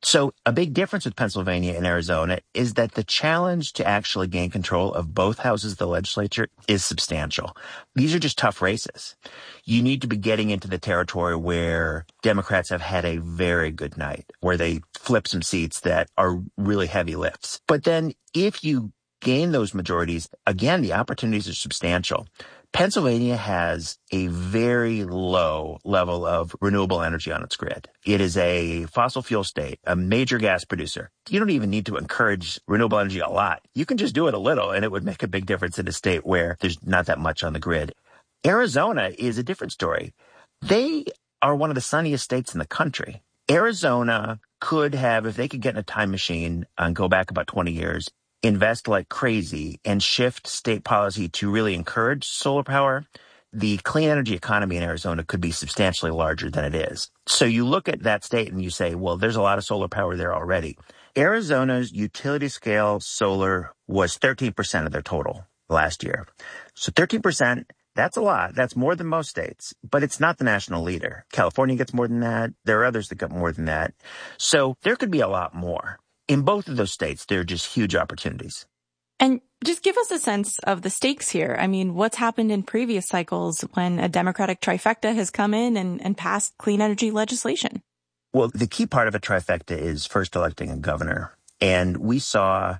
So a big difference with Pennsylvania and Arizona is that the challenge to actually gain control of both houses of the legislature is substantial. These are just tough races. You need to be getting into the territory where Democrats have had a very good night, where they flip some seats that are really heavy lifts. But then if you gain those majorities, again, the opportunities are substantial. Pennsylvania has a very low level of renewable energy on its grid. It is a fossil fuel state, a major gas producer. You don't even need to encourage renewable energy a lot. You can just do it a little, and it would make a big difference in a state where there's not that much on the grid. Arizona is a different story. They are one of the sunniest states in the country. Arizona could have, if they could get in a time machine and go back about 20 years, invest like crazy and shift state policy to really encourage solar power, the clean energy economy in Arizona could be substantially larger than it is. So you look at that state and you say, well, there's a lot of solar power there already. Arizona's utility scale solar was 13% of their total last year. So 13%, that's a lot. That's more than most states, but it's not the national leader. California gets more than that. There are others that get more than that. So there could be a lot more. In both of those states, there are just huge opportunities. And just give us a sense of the stakes here. I mean, what's happened in previous cycles when a Democratic trifecta has come in and passed clean energy legislation? Well, the key part of a trifecta is first electing a governor. And we saw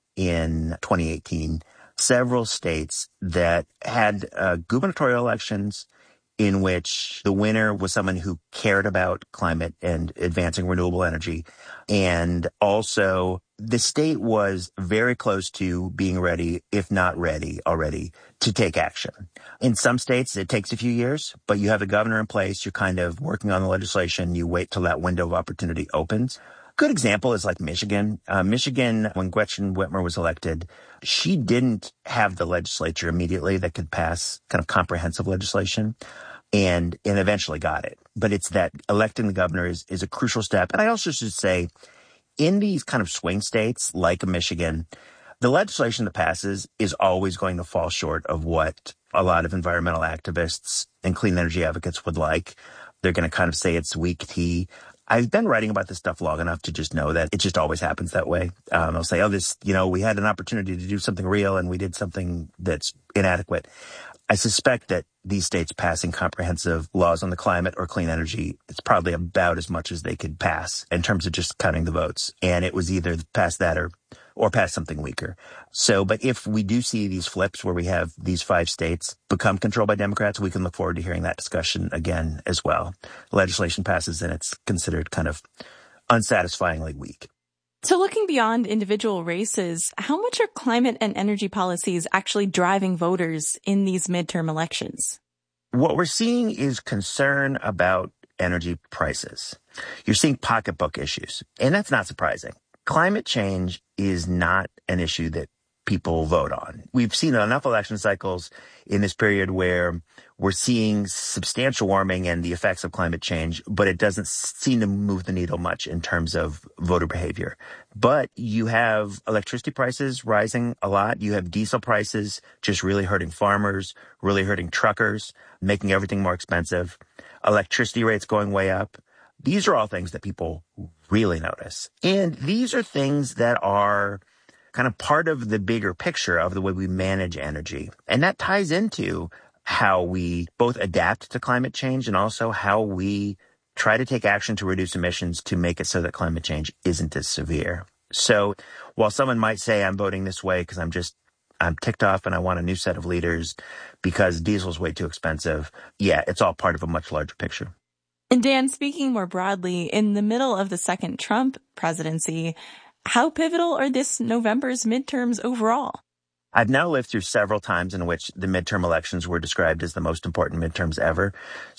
in 2018 several states that had gubernatorial elections in which the winner was someone who cared about climate and advancing renewable energy. And also the state was very close to being ready, if not ready already, to take action. In some states, it takes a few years, but you have the governor in place. You're kind of working on the legislation. You wait till that window of opportunity opens. Good example is like Michigan. Michigan, when Gretchen Whitmer was elected, she didn't have the legislature immediately that could pass kind of comprehensive legislation and eventually got it. But it's that electing the governor is a crucial step. And I also should say, in these kind of swing states like Michigan, the legislation that passes is always going to fall short of what a lot of environmental activists and clean energy advocates would like. They're going to kind of say it's weak tea. I've been writing about this stuff long enough to just know that it just always happens that way. They'll say, we had an opportunity to do something real and we did something that's inadequate. I suspect that these states passing comprehensive laws on the climate or clean energy, it's probably about as much as they could pass in terms of just counting the votes. And it was either pass that or pass something weaker. So, but if we do see these flips where we have these 5 states become controlled by Democrats, we can look forward to hearing that discussion again as well. Legislation passes and it's considered kind of unsatisfyingly weak. So looking beyond individual races, how much are climate and energy policies actually driving voters in these midterm elections? What we're seeing is concern about energy prices. You're seeing pocketbook issues, and that's not surprising. Climate change is not an issue that people vote on. We've seen enough election cycles in this period where we're seeing substantial warming and the effects of climate change, but it doesn't seem to move the needle much in terms of voter behavior. But you have electricity prices rising a lot. You have diesel prices just really hurting farmers, really hurting truckers, making everything more expensive. Electricity rates going way up. These are all things that people really notice. And these are things that are kind of part of the bigger picture of the way we manage energy. And that ties into how we both adapt to climate change and also how we try to take action to reduce emissions to make it so that climate change isn't as severe. So while someone might say I'm voting this way because I'm ticked off and I want a new set of leaders because diesel's way too expensive, yeah, it's all part of a much larger picture. And Dan, speaking more broadly, in the middle of the second Trump presidency, how pivotal are this November's midterms overall? I've now lived through several times in which the midterm elections were described as the most important midterms ever.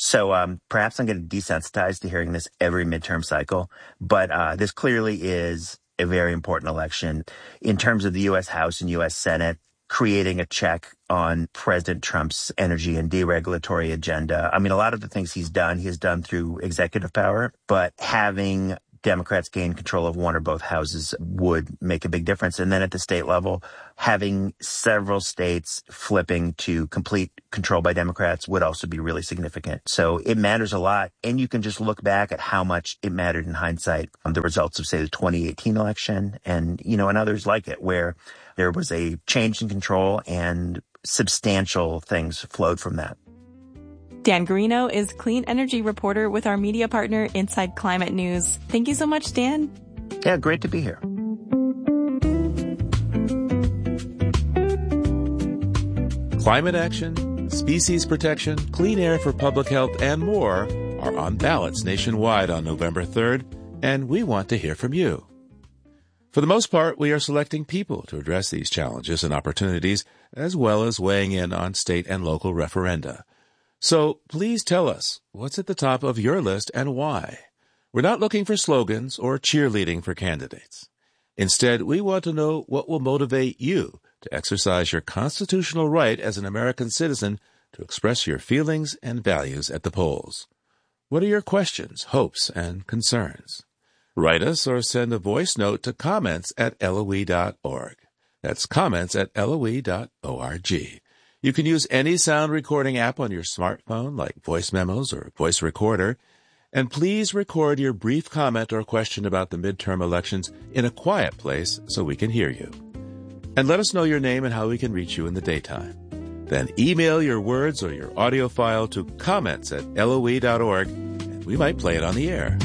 So perhaps I'm getting desensitized to hearing this every midterm cycle. But this clearly is a very important election in terms of the U.S. House and U.S. Senate creating a check on President Trump's energy and deregulatory agenda. I mean, a lot of the things he has done through executive power, but having Democrats gain control of one or both houses would make a big difference. And then at the state level, having several states flipping to complete control by Democrats would also be really significant. So it matters a lot. And you can just look back at how much it mattered in hindsight on the results of, say, the 2018 election and others like it, where there was a change in control and substantial things flowed from that. Dan Guarino is clean energy reporter with our media partner, Inside Climate News. Thank you so much, Dan. Yeah, great to be here. Climate action, species protection, clean air for public health, and more are on ballots nationwide on November 3rd, and we want to hear from you. For the most part, we are selecting people to address these challenges and opportunities, as well as weighing in on state and local referenda. So please tell us, what's at the top of your list and why? We're not looking for slogans or cheerleading for candidates. Instead, we want to know what will motivate you to exercise your constitutional right as an American citizen to express your feelings and values at the polls. What are your questions, hopes, and concerns? Write us or send a voice note to comments@LOE.org. That's comments@LOE.org. You can use any sound recording app on your smartphone, like Voice Memos or Voice Recorder. And please record your brief comment or question about the midterm elections in a quiet place so we can hear you. And let us know your name and how we can reach you in the daytime. Then email your words or your audio file to comments@LOE.org, and we might play it on the air.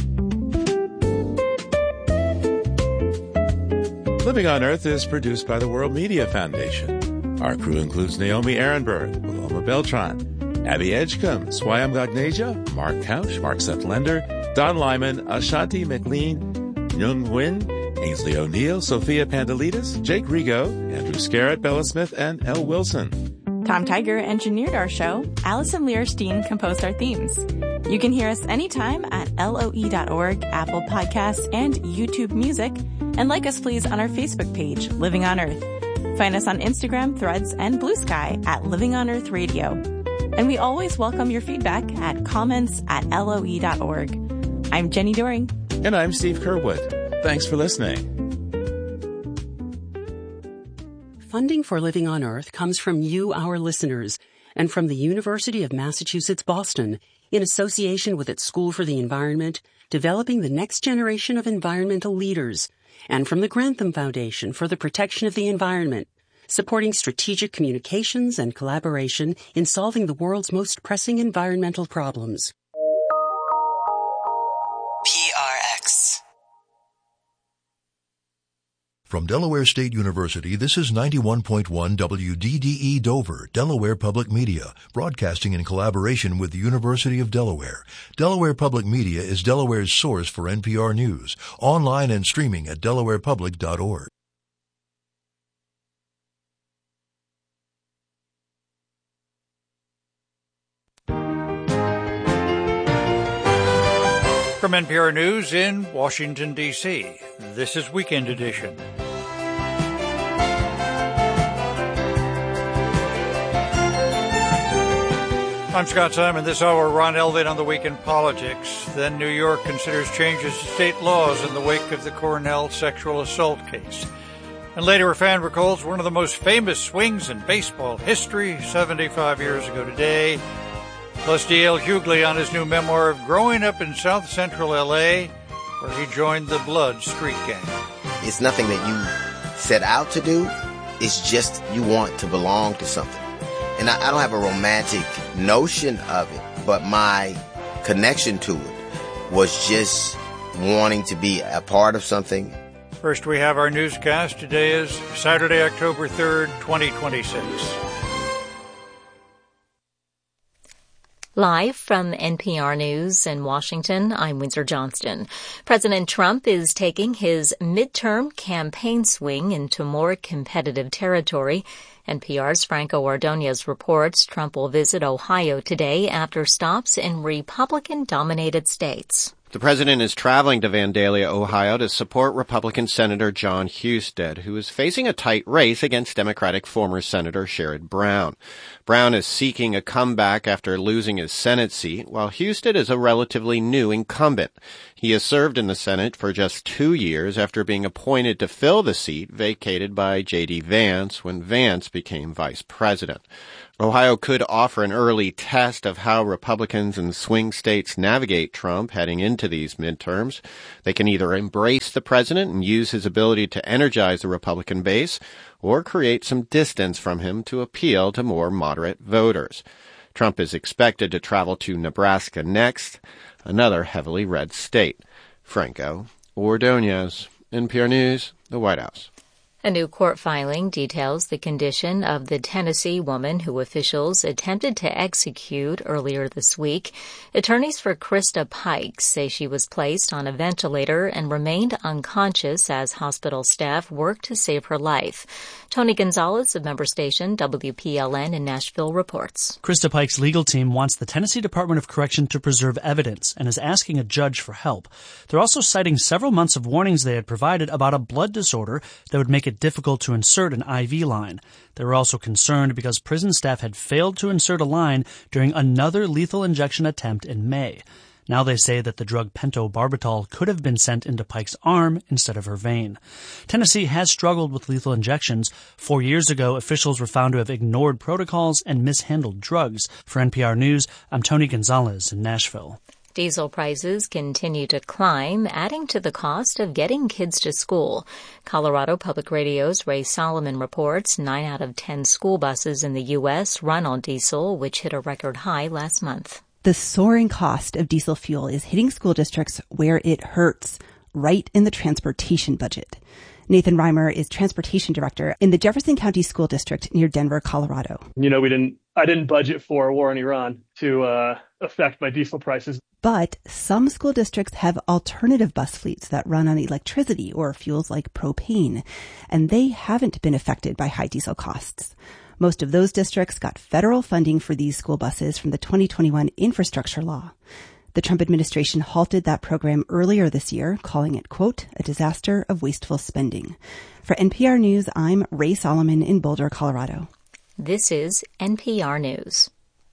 Living on Earth is produced by the World Media Foundation. Our crew includes Naomi Ehrenberg, Paloma Beltran, Abby Edgecombe, Swayam Gagneja, Mark Couch, Mark Settlander, Don Lyman, Ashanti McLean, Nhung Nguyen, Ainsley O'Neill, Sophia Pandelides, Jake Rigo, Andrew Scarrett, Bella Smith, and Elle Wilson. Tom Tiger engineered our show. Allison Learstein composed our themes. You can hear us anytime at LOE.org, Apple Podcasts, and YouTube Music. And like us, please, on our Facebook page, Living on Earth. Find us on Instagram, Threads, and Blue Sky at Living on Earth Radio. And we always welcome your feedback at comments@LOE.org. I'm Jenny Doering. And I'm Steve Curwood. Thanks for listening. Funding for Living on Earth comes from you, our listeners, and from the University of Massachusetts, Boston, in association with its School for the Environment, developing the next generation of environmental leaders, and from the Grantham Foundation for the Protection of the Environment, supporting strategic communications and collaboration in solving the world's most pressing environmental problems. PRX. From Delaware State University, this is 91.1 WDDE Dover, Delaware Public Media, broadcasting in collaboration with the University of Delaware. Delaware Public Media is Delaware's source for NPR News, online and streaming at delawarepublic.org. From NPR News in Washington, D.C., this is Weekend Edition. I'm Scott Simon. This hour, Ron Elvin on the Week in Politics. Then New York considers changes to state laws in the wake of the Cornell sexual assault case. And later, a fan recalls one of the most famous swings in baseball history 75 years ago today. Plus, D.L. Hughley on his new memoir of growing up in South Central L.A., where he joined the Blood Street Gang. It's nothing that you set out to do. It's just you want to belong to something. And I don't have a romantic notion of it, but my connection to it was just wanting to be a part of something. First, we have our newscast. Today is Saturday, October 3rd, 2026. Live from NPR News in Washington, I'm Windsor Johnston. President Trump is taking his midterm campaign swing into more competitive territory. NPR's Franco Ordonez reports Trump will visit Ohio today after stops in Republican-dominated states. The president is traveling to Vandalia, Ohio to support Republican Senator Jon Husted, who is facing a tight race against Democratic former Senator Sherrod Brown. Brown is seeking a comeback after losing his Senate seat, while Husted is a relatively new incumbent. He has served in the Senate for just 2 years after being appointed to fill the seat vacated by J.D. Vance when Vance became vice president. Ohio could offer an early test of how Republicans in swing states navigate Trump heading into these midterms. They can either embrace the president and use his ability to energize the Republican base, or create some distance from him to appeal to more moderate voters. Trump is expected to travel to Nebraska next, another heavily red state. Franco Ordonez, NPR News, the White House. A new court filing details the condition of the Tennessee woman who officials attempted to execute earlier this week. Attorneys for Krista Pikes say she was placed on a ventilator and remained unconscious as hospital staff worked to save her life. Tony Gonzalez of member station WPLN in Nashville reports. Krista Pikes' legal team wants the Tennessee Department of Correction to preserve evidence and is asking a judge for help. They're also citing several months of warnings they had provided about a blood disorder that would make it difficult to insert an IV line. They were also concerned because prison staff had failed to insert a line during another lethal injection attempt in May. Now they say that the drug pentobarbital could have been sent into Pike's arm instead of her vein. Tennessee has struggled with lethal injections. 4 years ago, officials were found to have ignored protocols and mishandled drugs. For NPR News, I'm Tony Gonzalez in Nashville. Diesel prices continue to climb, adding to the cost of getting kids to school. Colorado Public Radio's Ray Solomon reports 9 out of 10 school buses in the U.S. run on diesel, which hit a record high last month. The soaring cost of diesel fuel is hitting school districts where it hurts, right in the transportation budget. Nathan Reimer is transportation director in the Jefferson County School District near Denver, Colorado. I didn't budget for a war in Iran to affect my diesel prices. But some school districts have alternative bus fleets that run on electricity or fuels like propane, and they haven't been affected by high diesel costs. Most of those districts got federal funding for these school buses from the 2021 infrastructure law. The Trump administration halted that program earlier this year, calling it, quote, a disaster of wasteful spending. For NPR News, I'm Ray Solomon in Boulder, Colorado. This is NPR News.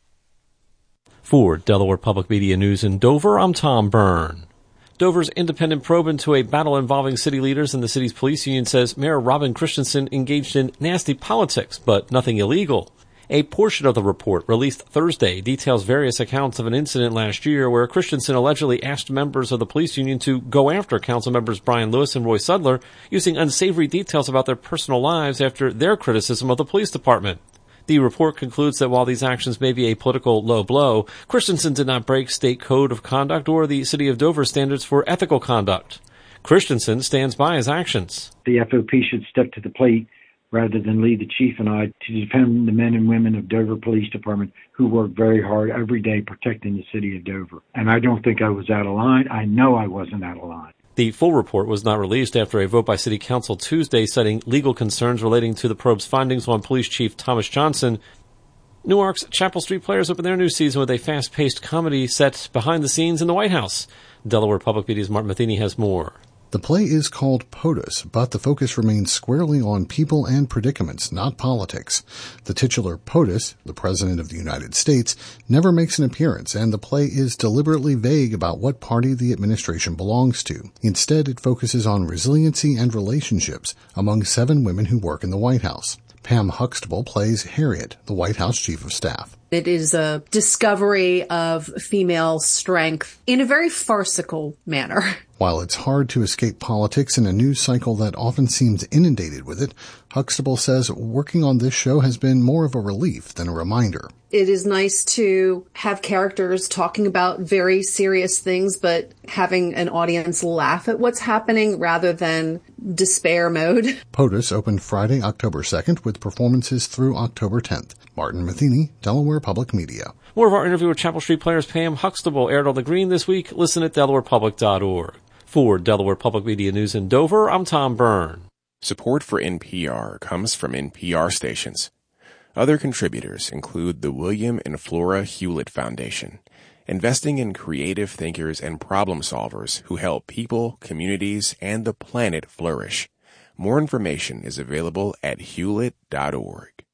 For Delaware Public Media News in Dover, I'm Tom Byrne. Dover's independent probe into a battle involving city leaders and the city's police union says Mayor Robin Christensen engaged in nasty politics, but nothing illegal. A portion of the report, released Thursday, details various accounts of an incident last year where Christensen allegedly asked members of the police union to go after council members Brian Lewis and Roy Sudler, using unsavory details about their personal lives after their criticism of the police department. The report concludes that while these actions may be a political low blow, Christensen did not break state code of conduct or the City of Dover standards for ethical conduct. Christensen stands by his actions. The FOP should step to the plate rather than lead the chief and I to defend the men and women of Dover Police Department who work very hard every day protecting the city of Dover. And I don't think I was out of line. I know I wasn't out of line. The full report was not released after a vote by City Council Tuesday citing legal concerns relating to the probe's findings on Police Chief Thomas Johnson. Newark's Chapel Street Players open their new season with a fast-paced comedy set behind the scenes in the White House. Delaware Public Media's Martin Matheny has more. The play is called POTUS, but the focus remains squarely on people and predicaments, not politics. The titular POTUS, the President of the United States, never makes an appearance, and the play is deliberately vague about what party the administration belongs to. Instead, it focuses on resiliency and relationships among 7 women who work in the White House. Pam Huxtable plays Harriet, the White House Chief of Staff. It is a discovery of female strength in a very farcical manner. While it's hard to escape politics in a news cycle that often seems inundated with it, Huxtable says working on this show has been more of a relief than a reminder. It is nice to have characters talking about very serious things, but having an audience laugh at what's happening rather than despair mode. POTUS opened Friday, October 2nd, with performances through October 10th. Martin Matheny, Delaware Public Media. More of our interview with Chapel Street Players Pam Huxtable aired on The Green this week. Listen at delawarepublic.org. For Delaware Public Media News in Dover, I'm Tom Byrne. Support for NPR comes from NPR stations. Other contributors include the William and Flora Hewlett Foundation, investing in creative thinkers and problem solvers who help people, communities, and the planet flourish. More information is available at hewlett.org.